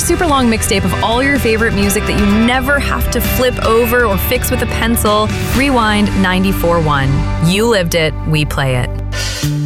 super long mixtape of all your favorite music that you never have to flip over or fix with a pencil. Rewind 94.1. You lived it, we play it.